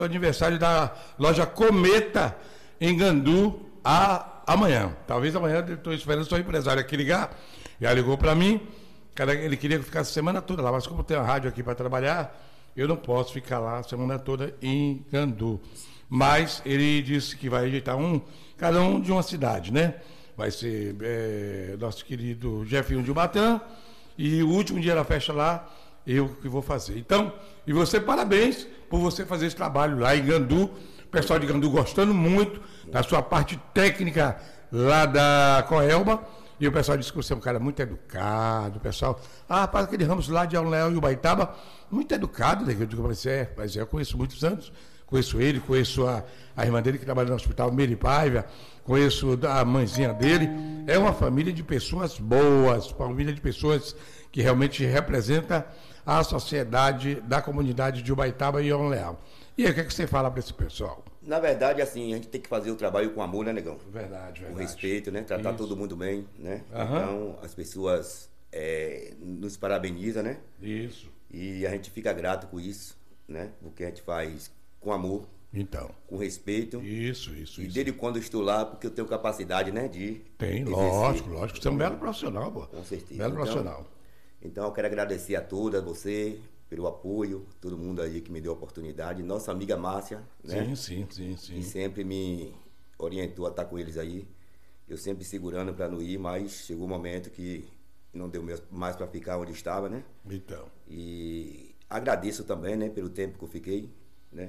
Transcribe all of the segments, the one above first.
aniversário da loja Cometa em Gandu amanhã. Talvez amanhã, estou esperando o seu empresário aqui ligar. Já ligou para mim. Cara, ele queria que eu ficasse a semana toda lá, mas como tem a rádio aqui para trabalhar, eu não posso ficar lá a semana toda em Gandu. Mas ele disse que vai ajeitar cada um de uma cidade, né? Vai ser nosso querido Jefinho de Ubatã, e o último dia da festa lá, eu que vou fazer. Então, e você, parabéns por você fazer esse trabalho lá em Gandu. O pessoal de Gandu gostando muito da sua parte técnica lá da Coelba. E o pessoal disse que você é um cara muito educado. O pessoal, para aquele Ramos lá de Léo e Ubaitaba, muito educado, né? Eu digo para você, mas eu conheço muitos anos. Conheço ele, conheço a irmã dele que trabalha no hospital, Mary Paiva, conheço a mãezinha dele. É uma família de pessoas boas, família de pessoas que realmente representa a sociedade da comunidade de Ubaitaba e Leal. E aí, o que é que você fala para esse pessoal? Na verdade, assim, a gente tem que fazer o trabalho com amor, né, negão? Verdade. Com respeito, né? Tratar todo mundo bem, né? Então, as pessoas nos parabenizam, né? Isso. E a gente fica grato com isso, né? Porque a gente faz com amor, então, com respeito. Isso. E desde quando eu estou lá, porque eu tenho capacidade, né, de Tem, lógico. Você é um belo profissional, pô. Com certeza. Belo profissional. Então, eu quero agradecer a todos, você, pelo apoio, todo mundo aí que me deu a oportunidade. Nossa amiga Márcia, né? Sim. Que sempre me orientou a estar com eles aí. Eu sempre segurando para não ir, mas chegou um momento que não deu mais para ficar onde estava, né? Então. E agradeço também, né, pelo tempo que eu fiquei, né?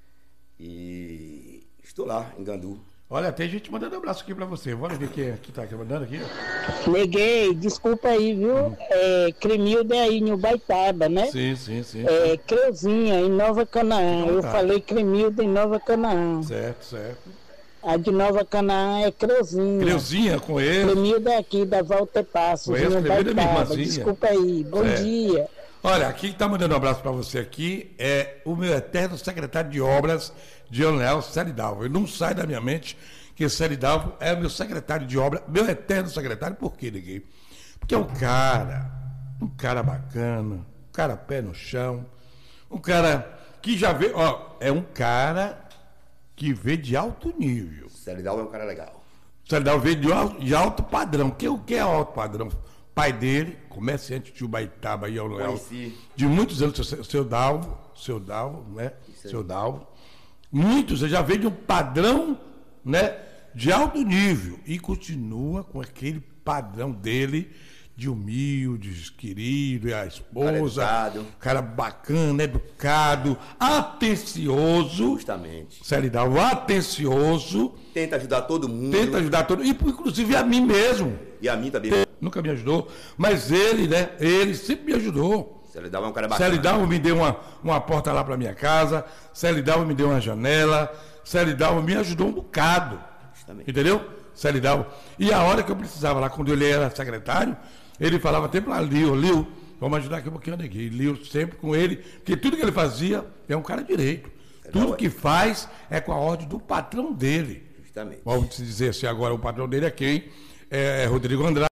E estou lá, em Gandu. Olha, tem gente mandando um abraço aqui pra você. Bora ver quem tá aqui mandando aqui. Neguei, desculpa aí, viu? Cremilda aí em Ubaitaba, né? Sim. Creuzinha, em Nova Canaã. Eu falei Cremilda em Nova Canaã. Certo. A de Nova Canaã é Creuzinha. Creuzinha com ele. Cremilda é aqui da Walter Passos, em Ubaitaba. Desculpa aí, bom dia. Olha, aqui que está mandando um abraço para você aqui é o meu eterno secretário de obras, Dionel Ceridalvo. Ele não sai da minha mente que o Ceridalvo é o meu secretário de obra, meu eterno secretário. Por quê, Neguinho? Porque é um cara bacana, um cara pé no chão, um cara que já vê, é um cara que vê de alto nível. Ceridalvo é um cara legal. Ceridalvo vê de alto padrão. O que é alto padrão? Pai dele, comerciante de Ubaitaba e Léo, de muitos anos, seu Dalvo, né? Seu Dalvo. Muitos, já veio de um padrão, né, de alto nível e continua com aquele padrão dele de humilde, querido, e a esposa, cara bacana, educado, atencioso. Justamente. Sério, Dalvo, atencioso. Tenta ajudar todo mundo. Inclusive a mim mesmo. E a mim também. Nunca me ajudou, mas ele, né? Ele sempre me ajudou. Celidalvo é um cara bacana. Celidalvo me deu uma porta lá para minha casa, Celidalvo me deu uma janela, Celidalvo me ajudou um bocado. Justamente. Entendeu? Celidalvo. E a hora que eu precisava lá, quando ele era secretário, ele falava até para Lio, vamos ajudar aqui um pouquinho aqui. E Lio sempre com ele, porque tudo que ele fazia é um cara direito. Tudo que faz é com a ordem do patrão dele. Justamente. Vamos dizer assim, agora o patrão dele é quem? É Rodrigo Andrade.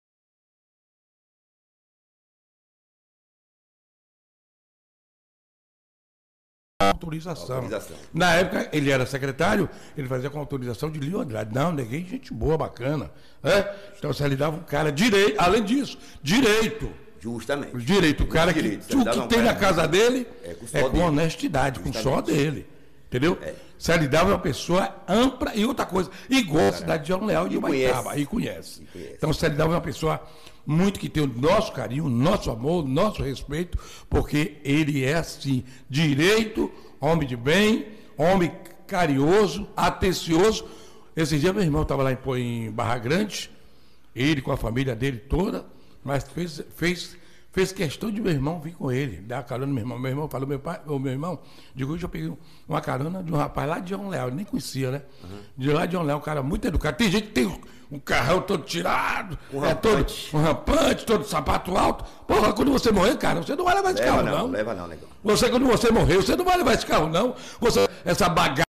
Autorização. Na época, ele era secretário, ele fazia com autorização de Lio Andrade. Não, ninguém, gente boa, bacana. Então, você lhe dava um cara direito, além disso, direito. Justamente. Direito. O cara que tem na casa dele é com honestidade, com só dele. Entendeu? Você lhe dava uma pessoa ampla e outra coisa. Igual a cidade de Leal e de Ubaitaba. E conhece. Então, você lhe dava uma pessoa muito que tem o nosso carinho, o nosso amor, o nosso respeito, porque ele é assim, direito, homem de bem, homem carinhoso, atencioso. Esse dia meu irmão estava lá em Barra Grande, ele com a família dele toda, mas fez questão de meu irmão vir com ele, dar carona no meu irmão. Meu irmão falou, meu irmão, digo, hoje eu peguei uma carona de um rapaz lá de Leal, nem conhecia, né? De lá de Leal, um cara muito educado. Tem gente que tem um carrão todo tirado, todo rampante, todo sapato alto. Porra, quando você morrer, cara, você não vai levar esse carro, não. Não leva não, negão. Quando você morrer, você não vai levar esse carro, não. Essa bagagem.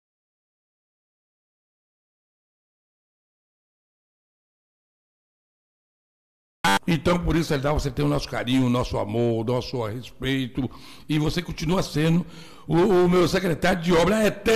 Então, por isso, você tem o nosso carinho, o nosso amor, o nosso respeito, e você continua sendo o meu secretário de obra é